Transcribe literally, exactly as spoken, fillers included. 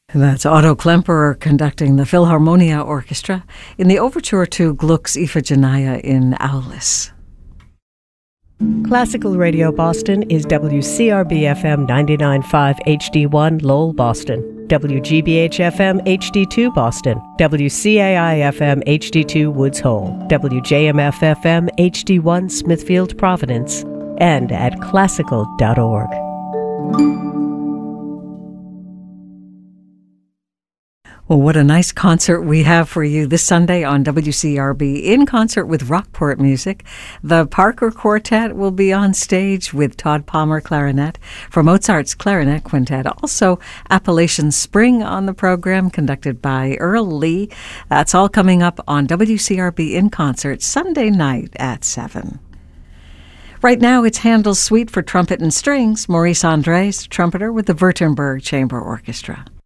That's Otto Klemperer conducting the Philharmonia Orchestra in the overture to Gluck's Iphigenia in Aulis. Classical Radio Boston is W C R B F M ninety-nine point five H D one Lowell, Boston, W G B H F M H D two Boston, W C A I F M H D two Woods Hole, W J M F F M H D one Smithfield, Providence, and at classical dot org. Well, what a nice concert we have for you this Sunday on W C R B, in concert with Rockport Music. The Parker Quartet will be on stage with Todd Palmer clarinet for Mozart's Clarinet Quintet. Also, Appalachian Spring on the program, conducted by Earl Lee. That's all coming up on W C R B in concert Sunday night at seven. Right now, it's Handel's Suite for Trumpet and Strings. Maurice André, trumpeter with the Württemberg Chamber Orchestra.